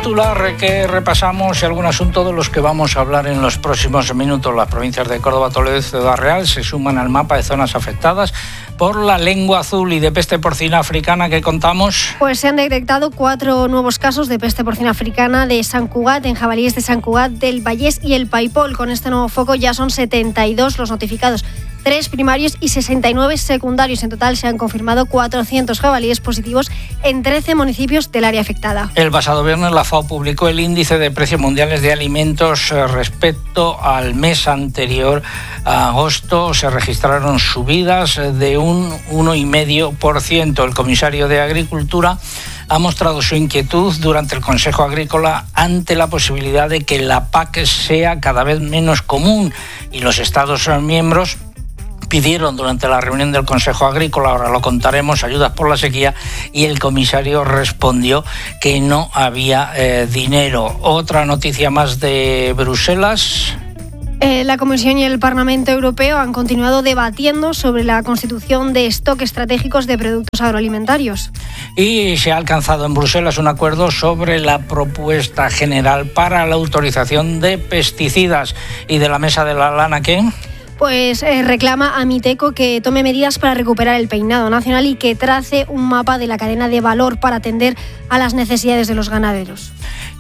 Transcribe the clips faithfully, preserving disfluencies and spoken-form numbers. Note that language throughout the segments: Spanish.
titular que repasamos y algún asunto de los que vamos a hablar en los próximos minutos. Las provincias de Córdoba, Toledo y Ciudad Real se suman al mapa de zonas afectadas por la lengua azul y de peste porcina africana que contamos. Pues se han detectado cuatro nuevos casos de peste porcina africana de Sant Cugat, en jabalíes de Sant Cugat, del Vallès y el Paipol. Con este nuevo foco ya son setenta y dos los notificados, tres primarios y sesenta y nueve secundarios. En total se han confirmado cuatrocientos jabalíes positivos en trece municipios del área afectada. El pasado viernes la FAO publicó el índice de precios mundiales de alimentos respecto al mes anterior. A agosto se registraron subidas de un uno coma cinco por ciento. El comisario de Agricultura ha mostrado su inquietud durante el Consejo Agrícola ante la posibilidad de que la P A C sea cada vez menos común, y los Estados miembros pidieron durante la reunión del Consejo Agrícola, ahora lo contaremos, ayudas por la sequía, y el comisario respondió que no había eh, dinero. Otra noticia más de Bruselas. Eh, la Comisión y el Parlamento Europeo han continuado debatiendo sobre la constitución de stock estratégicos de productos agroalimentarios. Y se ha alcanzado en Bruselas un acuerdo sobre la propuesta general para la autorización de pesticidas. ¿Y de la mesa de la lana qué? Pues eh, reclama a Miteco que tome medidas para recuperar el peinado nacional y que trace un mapa de la cadena de valor para atender a las necesidades de los ganaderos.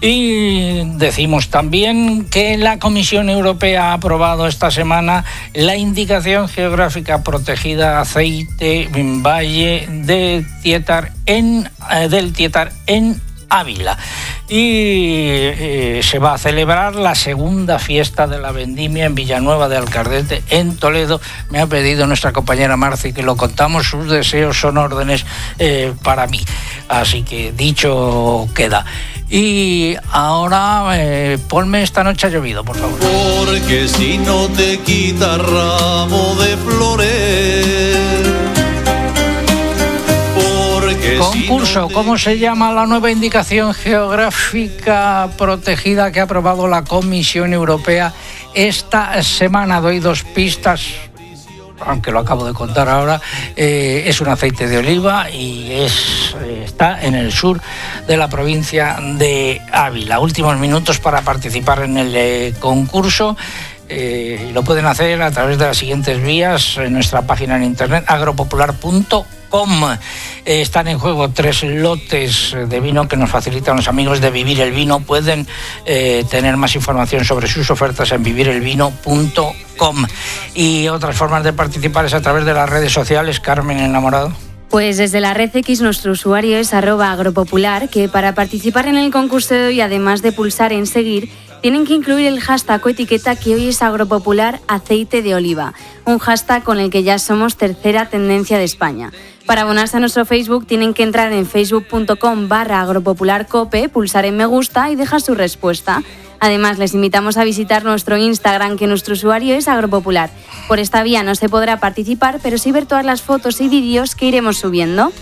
Y decimos también que la Comisión Europea ha aprobado esta semana la indicación geográfica protegida aceite en Valle de Tietar en, eh, del Tietar en Ávila. Y eh, se va a celebrar la segunda fiesta de la vendimia en Villanueva de Alcardete, en Toledo. Me ha pedido nuestra compañera Marci que lo contamos, sus deseos son órdenes eh, para mí. Así que dicho queda. Y ahora eh, ponme Esta noche ha llovido, por favor. Porque si no te quita ramo de flores. Concurso, ¿cómo se llama la nueva indicación geográfica protegida que ha aprobado la Comisión Europea esta semana? Doy dos pistas, aunque lo acabo de contar ahora. Eh, es un aceite de oliva y es, eh, está en el sur de la provincia de Ávila. Últimos minutos para participar en el eh, concurso. Eh, lo pueden hacer a través de las siguientes vías en nuestra página en internet agropopular punto com. Eh, están en juego tres lotes de vino que nos facilitan los amigos de Vivir el Vino. Pueden eh, tener más información sobre sus ofertas en vivir el vino punto com. Y otras formas de participar es a través de las redes sociales. Carmen Enamorado. Pues desde la red X nuestro usuario es arroba agropopular, que para participar en el concurso de hoy, además de pulsar en seguir, tienen que incluir el hashtag o etiqueta que hoy es agropopular aceite de oliva, un hashtag con el que ya somos tercera tendencia de España. Para abonarse a nuestro Facebook tienen que entrar en facebook punto com barra agropopularcope, pulsar en me gusta y dejar su respuesta. Además, les invitamos a visitar nuestro Instagram, que nuestro usuario es agropopular. Por esta vía no se podrá participar, pero sí ver todas las fotos y vídeos que iremos subiendo.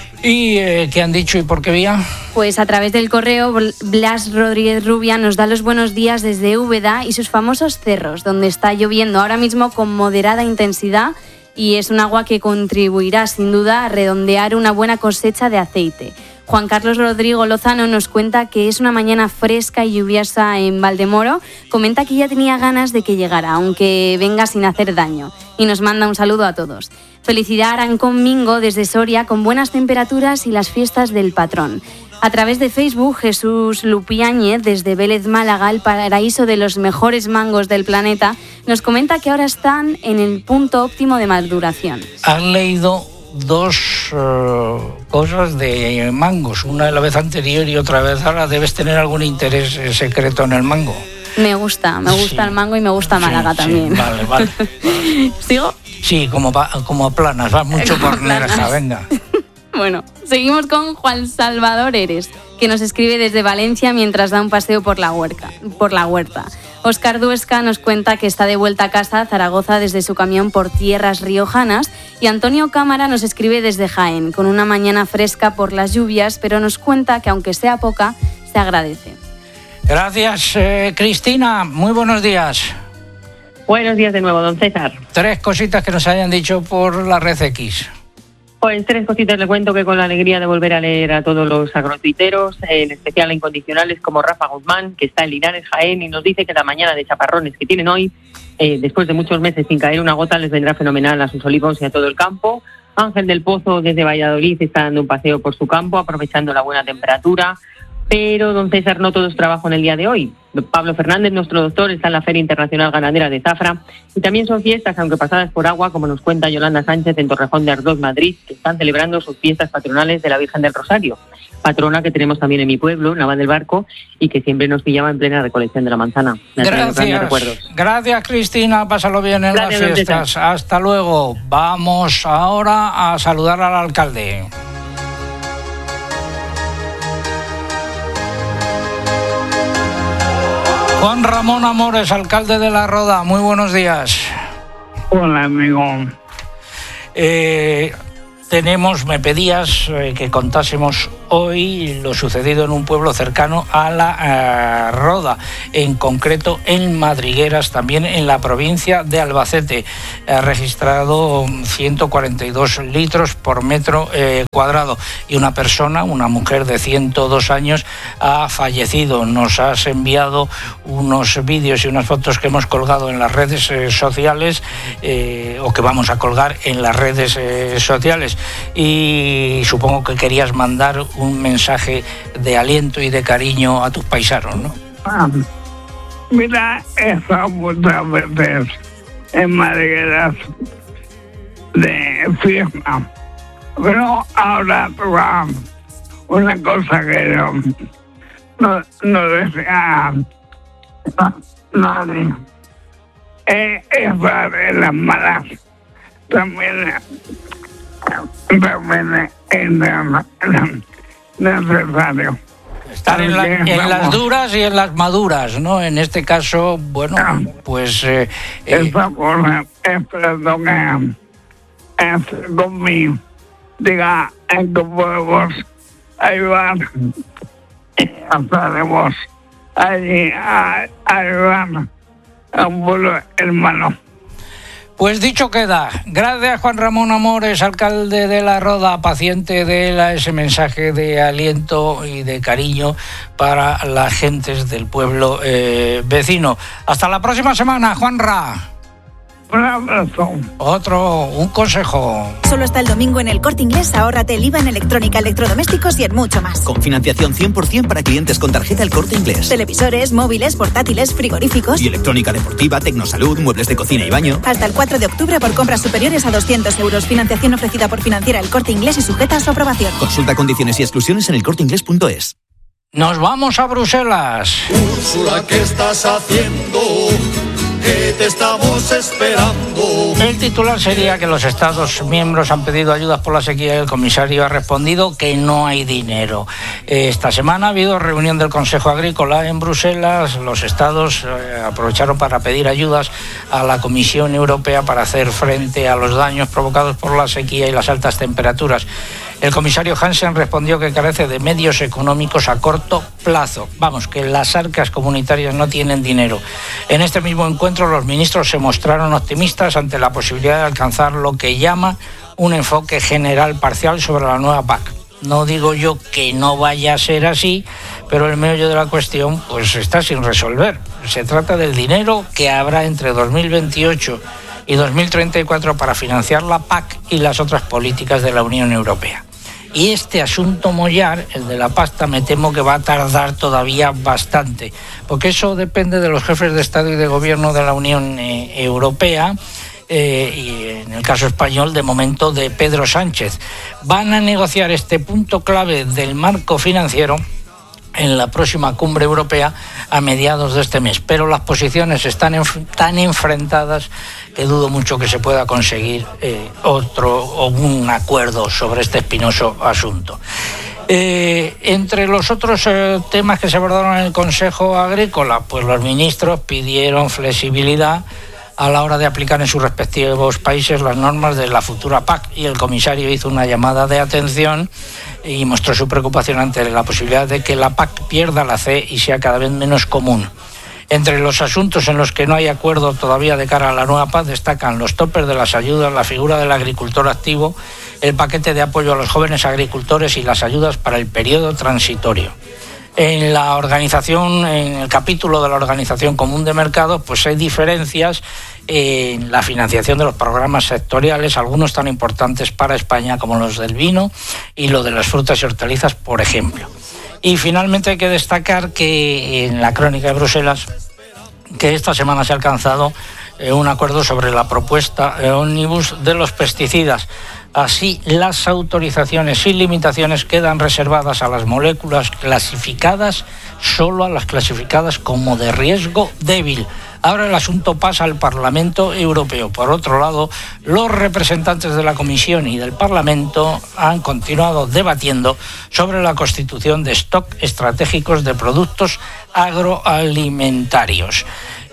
¿Y eh, qué han dicho y por qué vía? Pues a través del correo, Blas Rodríguez Rubia nos da los buenos días desde Úbeda y sus famosos cerros, donde está lloviendo ahora mismo con moderada intensidad, y es un agua que contribuirá sin duda a redondear una buena cosecha de aceite. Juan Carlos Rodrigo Lozano nos cuenta que es una mañana fresca y lluviosa en Valdemoro. Comenta que ya tenía ganas de que llegara, aunque venga sin hacer daño. Y nos manda un saludo a todos. Felicidad Arancón Mingo desde Soria, con buenas temperaturas y las fiestas del patrón. A través de Facebook, Jesús Lupiáñez, desde Vélez, Málaga, el paraíso de los mejores mangos del planeta, nos comenta que ahora están en el punto óptimo de maduración. ¿Has leído dos uh, cosas de mangos, una de la vez anterior y otra vez ahora? Debes tener algún interés secreto en el mango. Me gusta, me gusta sí. el mango y me gusta Málaga sí, también. Sí, vale, vale. ¿Sigo? Sí, como, como planas, va mucho por Nerja, venga. Bueno, seguimos con Juan Salvador Eres, que nos escribe desde Valencia mientras da un paseo por la huerta. Por la huerta. Óscar Duesca nos cuenta que está de vuelta a casa a Zaragoza desde su camión por tierras riojanas, y Antonio Cámara nos escribe desde Jaén, con una mañana fresca por las lluvias, pero nos cuenta que aunque sea poca, se agradece. Gracias, eh, Cristina. Muy buenos días. Buenos días de nuevo, don César. Tres cositas que nos hayan dicho por la red X. Pues tres cositas le cuento, que con la alegría de volver a leer a todos los agrotuiteros, en especial a incondicionales como Rafa Guzmán, que está en Linares, Jaén, y nos dice que la mañana de chaparrones que tienen hoy, eh, después de muchos meses sin caer una gota, les vendrá fenomenal a sus olivos y a todo el campo. Ángel del Pozo, desde Valladolid, está dando un paseo por su campo, aprovechando la buena temperatura. Pero, don César, no todo es trabajo en el día de hoy. Pablo Fernández, nuestro doctor, está en la Feria Internacional Ganadera de Zafra, y también son fiestas, aunque pasadas por agua, como nos cuenta Yolanda Sánchez en Torrejón de Ardoz, Madrid, que están celebrando sus fiestas patronales de la Virgen del Rosario, patrona que tenemos también en mi pueblo, Nava del Barco, y que siempre nos pillaba en plena recolección de la manzana. Gracias, gracias Cristina, pásalo bien en Gracias, las fiestas. Hasta luego. Vamos ahora a saludar al alcalde. Juan Ramón Amores, alcalde de La Roda, muy buenos días. Hola, amigo. Eh, tenemos, me pedías eh, que contásemos hoy lo sucedido en un pueblo cercano a La eh, Roda, en concreto en Madrigueras, también en la provincia de Albacete. Ha registrado ciento cuarenta y dos litros por metro eh, cuadrado, y una persona, una mujer de ciento dos años, ha fallecido. Nos has enviado unos vídeos y unas fotos que hemos colgado en las redes eh, sociales, eh, o que vamos a colgar en las redes eh, sociales, y supongo que querías mandar un mensaje de aliento y de cariño a tus paisanos, ¿no? Ah, mira, he estado muchas veces en Madrigueras de fiesta, pero ahora toca una cosa que yo no, no decía nadie. Eh, estar en las malas también, también es necesario. Estar en, la, en las duras y en las maduras, ¿no? En este caso, bueno, pues... Eh, Esta eh, cosa, esperando que este conmigo diga en que podemos ayudar, estaremos allí a, a ayudar a un pueblo hermano. Pues dicho queda. Gracias, Juan Ramón Amores, alcalde de La Roda, paciente de la, ese mensaje de aliento y de cariño para las gentes del pueblo eh, vecino. Hasta la próxima semana, Juanra. Un abrazo. Otro, un consejo. Solo hasta el domingo en El Corte Inglés, ahórrate el I V A en electrónica, electrodomésticos y en mucho más. Con financiación cien por ciento para clientes con tarjeta El Corte Inglés. Televisores, móviles, portátiles, frigoríficos. Y electrónica deportiva, tecnosalud, muebles de cocina y baño. Hasta el cuatro de octubre por compras superiores a doscientos euros. Financiación ofrecida por Financiera El Corte Inglés y sujeta a su aprobación. Consulta condiciones y exclusiones en elcorteinglés punto es. Nos vamos a Bruselas. Úrsula, ¿qué estás haciendo? Que te estamos esperando. El titular sería que los Estados miembros han pedido ayudas por la sequía y el comisario ha respondido que no hay dinero. Esta semana ha habido reunión del Consejo Agrícola en Bruselas. Los Estados eh, aprovecharon para pedir ayudas a la Comisión Europea para hacer frente a los daños provocados por la sequía y las altas temperaturas. El comisario Hansen respondió que carece de medios económicos a corto plazo. Vamos, que las arcas comunitarias no tienen dinero. En este mismo encuentro, los ministros se mostraron optimistas ante la posibilidad de alcanzar lo que llama un enfoque general parcial sobre la nueva P A C. No digo yo que no vaya a ser así, pero el meollo de la cuestión pues está sin resolver. Se trata del dinero que habrá entre dos mil veintiocho y dos mil treinta y cuatro para financiar la P A C y las otras políticas de la Unión Europea. Y este asunto mollar, el de la pasta, me temo que va a tardar todavía bastante, porque eso depende de los jefes de Estado y de Gobierno de la Unión eh, Europea, eh, y en el caso español, de momento, de Pedro Sánchez. Van a negociar este punto clave del marco financiero en la próxima cumbre europea a mediados de este mes, pero las posiciones están enf- tan enfrentadas que dudo mucho que se pueda conseguir eh, otro o un acuerdo sobre este espinoso asunto. Eh, entre los otros eh, temas que se abordaron en el Consejo Agrícola, pues los ministros pidieron flexibilidad a la hora de aplicar en sus respectivos países las normas de la futura P A C, y el comisario hizo una llamada de atención y mostró su preocupación ante la posibilidad de que la P A C pierda la C y sea cada vez menos común. Entre los asuntos en los que no hay acuerdo todavía de cara a la nueva PAC destacan los topes de las ayudas, la figura del agricultor activo, el paquete de apoyo a los jóvenes agricultores y las ayudas para el periodo transitorio. En la organización, en el capítulo de la Organización Común de Mercados, pues hay diferencias en la financiación de los programas sectoriales, algunos tan importantes para España como los del vino y lo de las frutas y hortalizas, por ejemplo. Y finalmente hay que destacar que en la crónica de Bruselas, que esta semana se ha alcanzado eh, un acuerdo sobre la propuesta eh, ómnibus de los pesticidas. Así, las autorizaciones sin limitaciones quedan reservadas a las moléculas clasificadas, solo a las clasificadas como de riesgo débil. Ahora el asunto pasa al Parlamento Europeo. Por otro lado, los representantes de la Comisión y del Parlamento han continuado debatiendo sobre la constitución de stock estratégicos de productos agroalimentarios.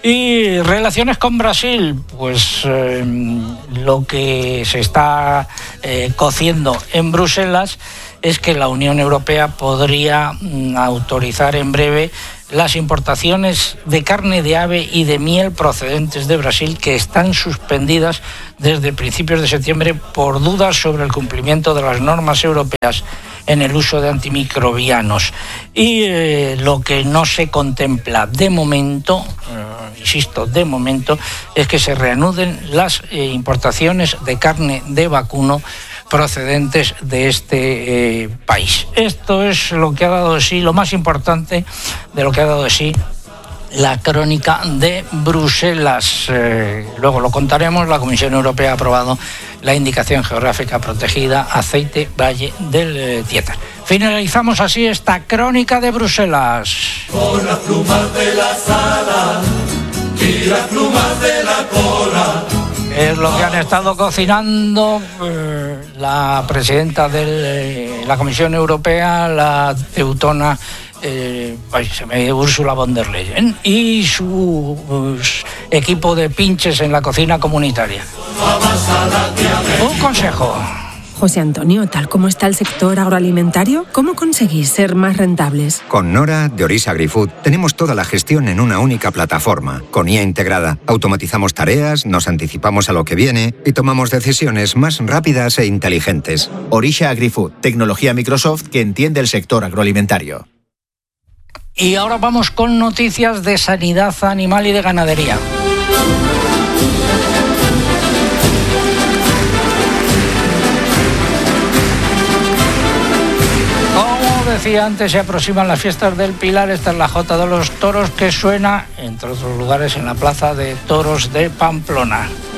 Y relaciones con Brasil, pues eh, lo que se está eh, cociendo en Bruselas es que la Unión Europea podría mm, autorizar en breve las importaciones de carne de ave y de miel procedentes de Brasil, que están suspendidas desde principios de septiembre por dudas sobre el cumplimiento de las normas europeas en el uso de antimicrobianos. Y eh, lo que no se contempla de momento, eh, insisto, de momento, es que se reanuden las eh, importaciones de carne de vacuno procedentes de este eh, país. Esto es lo que ha dado de sí, lo más importante de lo que ha dado de sí la crónica de Bruselas. Eh, luego lo contaremos. La Comisión Europea ha aprobado la indicación geográfica protegida aceite Valle del eh, Tietar. Finalizamos así esta crónica de Bruselas. Con las plumas de la sala y las plumas de la cola. Es lo que han estado cocinando eh, la presidenta de eh, la Comisión Europea, la teutona eh, ay, se me, Ursula von der Leyen, y su pues, equipo de pinches en la cocina comunitaria. Un consejo. José Antonio, tal como está el sector agroalimentario, ¿cómo conseguís ser más rentables? Con Nora de Orisa AgriFood tenemos toda la gestión en una única plataforma, con I A integrada. Automatizamos tareas, nos anticipamos a lo que viene y tomamos decisiones más rápidas e inteligentes. Orisa AgriFood, tecnología Microsoft que entiende el sector agroalimentario. Y ahora vamos con noticias de sanidad animal y de ganadería. Decía antes, se aproximan las fiestas del Pilar. Esta es la Jota de los Toros, que suena, entre otros lugares, en la Plaza de Toros de Pamplona.